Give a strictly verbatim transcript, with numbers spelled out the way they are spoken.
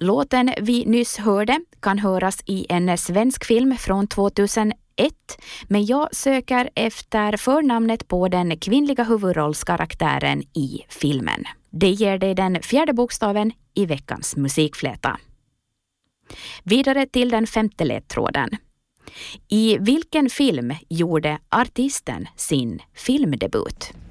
Låten vi nyss hörde kan höras i en svensk film från tvåtusenett, men jag söker efter förnamnet på den kvinnliga huvudrollskaraktären i filmen. Det ger dig den fjärde bokstaven i veckans musikfläta. Vidare till den femte ledtråden. I vilken film gjorde artisten sin filmdebut?